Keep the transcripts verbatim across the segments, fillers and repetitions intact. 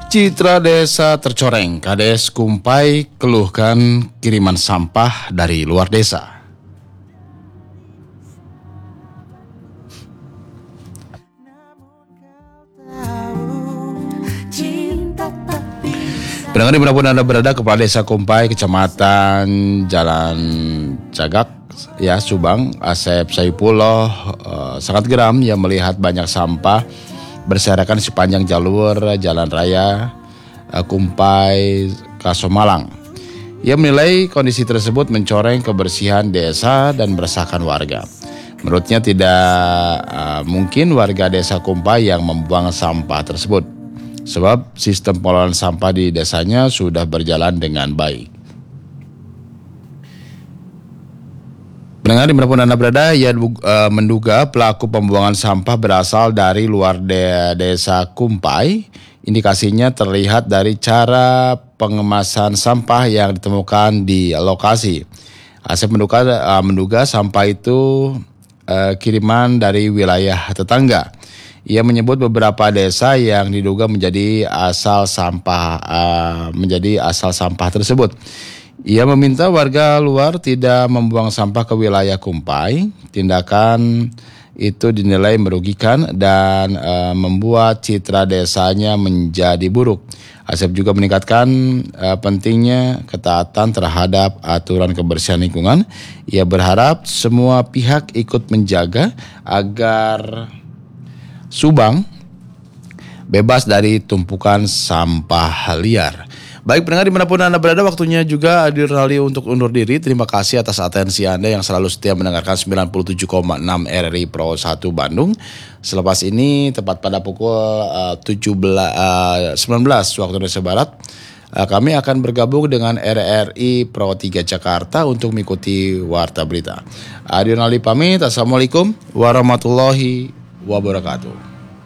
Citra desa tercoreng, Kades Kumpai keluhkan kiriman sampah dari luar desa. Pendengar dimanapun Anda berada, Kepala Desa Kumpai, Kecamatan Jalan Cagak, ya Subang, Asep Saipullah uh, sangat geram ya melihat banyak sampah berserakan sepanjang jalur jalan raya uh, Kumpai Kasomalang. Ia menilai kondisi tersebut mencoreng kebersihan desa dan meresahkan warga. Menurutnya tidak uh, mungkin warga desa Kumpai yang membuang sampah tersebut, sebab sistem pengelolaan sampah di desanya sudah berjalan dengan baik. Pendengar dimanapun Anda berada, ia uh, menduga pelaku pembuangan sampah berasal dari luar de- desa Kumpai. Indikasinya terlihat dari cara pengemasan sampah yang ditemukan di lokasi. Asep menduga, uh, menduga sampah itu uh, kiriman dari wilayah tetangga. Ia menyebut beberapa desa yang diduga menjadi asal sampah uh, menjadi asal sampah tersebut. Ia meminta warga luar tidak membuang sampah ke wilayah Kumpai. Tindakan itu dinilai merugikan dan uh, membuat citra desanya menjadi buruk. Asep juga meningkatkan uh, pentingnya ketaatan terhadap aturan kebersihan lingkungan. Ia berharap semua pihak ikut menjaga agar Subang bebas dari tumpukan sampah liar. Baik pendengar dimanapun Anda berada, waktunya juga Adil Rali untuk undur diri. Terima kasih atas atensi Anda yang selalu setia mendengarkan sembilan puluh tujuh koma enam R R I Pro satu Bandung. Selepas ini tepat pada pukul uh, tujuh belas, uh, sembilan belas waktu Indonesia Barat, uh, kami akan bergabung dengan R R I Pro tiga Jakarta untuk mengikuti Warta Berita. Adil Rali pamit. Assalamualaikum warahmatullahi wabarakatuh.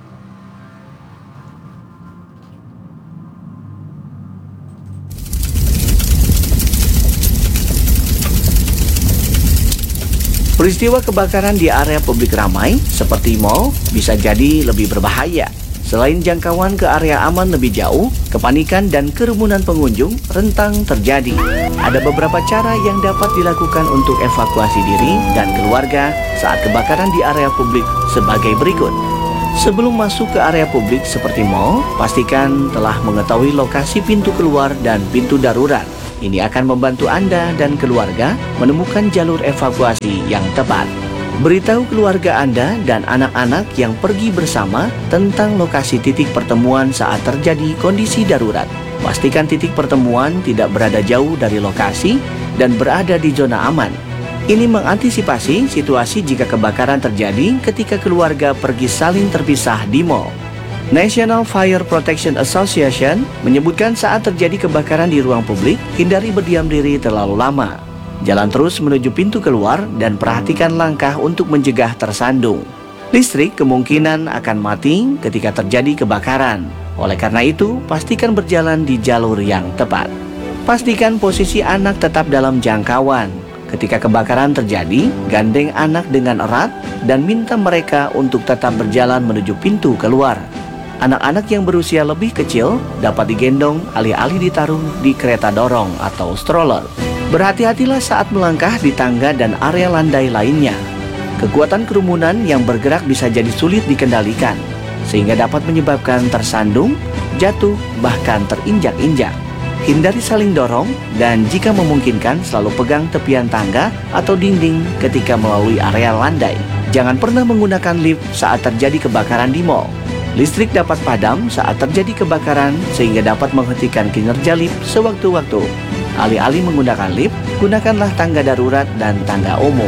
Peristiwa kebakaran di area publik ramai seperti mal bisa jadi lebih berbahaya. Selain jangkauan ke area aman lebih jauh, kepanikan dan kerumunan pengunjung rentang terjadi. Ada beberapa cara yang dapat dilakukan untuk evakuasi diri dan keluarga saat kebakaran di area publik sebagai berikut. Sebelum masuk ke area publik seperti mal, pastikan telah mengetahui lokasi pintu keluar dan pintu darurat. Ini akan membantu Anda dan keluarga menemukan jalur evakuasi yang tepat. Beritahu keluarga Anda dan anak-anak yang pergi bersama tentang lokasi titik pertemuan saat terjadi kondisi darurat. Pastikan titik pertemuan tidak berada jauh dari lokasi dan berada di zona aman. Ini mengantisipasi situasi jika kebakaran terjadi ketika keluarga pergi saling terpisah di mal. National Fire Protection Association menyebutkan saat terjadi kebakaran di ruang publik, hindari berdiam diri terlalu lama. Jalan terus menuju pintu keluar dan perhatikan langkah untuk mencegah tersandung. Listrik kemungkinan akan mati ketika terjadi kebakaran. Oleh karena itu, pastikan berjalan di jalur yang tepat. Pastikan posisi anak tetap dalam jangkauan. Ketika kebakaran terjadi, gandeng anak dengan erat dan minta mereka untuk tetap berjalan menuju pintu keluar. Anak-anak yang berusia lebih kecil dapat digendong alih-alih ditaruh di kereta dorong atau stroller. Berhati-hatilah saat melangkah di tangga dan area landai lainnya. Kekuatan kerumunan yang bergerak bisa jadi sulit dikendalikan, sehingga dapat menyebabkan tersandung, jatuh, bahkan terinjak-injak. Hindari saling dorong dan jika memungkinkan selalu pegang tepian tangga atau dinding ketika melalui area landai. Jangan pernah menggunakan lift saat terjadi kebakaran di mal. Listrik dapat padam saat terjadi kebakaran sehingga dapat menghentikan kinerja lift sewaktu-waktu. Alih-alih menggunakan lift, gunakanlah tangga darurat dan tangga umum.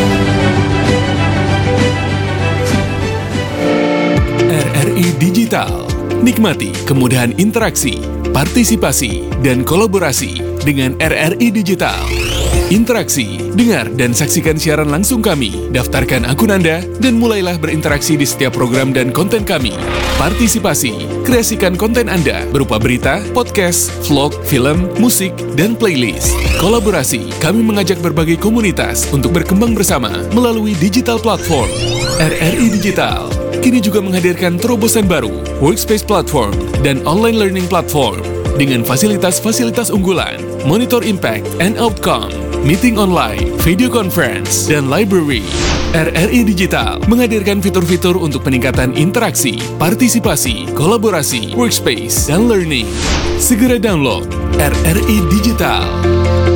R R I Digital. Nikmati kemudahan interaksi, partisipasi, dan kolaborasi dengan R R I Digital. Interaksi, dengar dan saksikan siaran langsung kami, daftarkan akun Anda, dan mulailah berinteraksi di setiap program dan konten kami. Partisipasi, kreasikan konten Anda berupa berita, podcast, vlog, film, musik, dan playlist. Kolaborasi, kami mengajak berbagai komunitas untuk berkembang bersama melalui digital platform. R R I Digital, kini juga menghadirkan terobosan baru, Workspace Platform dan Online Learning Platform dengan fasilitas-fasilitas unggulan, monitor impact and outcome, meeting online, video conference, dan library. R R I Digital menghadirkan fitur-fitur untuk peningkatan interaksi, partisipasi, kolaborasi, workspace, dan learning. Segera download R R I Digital.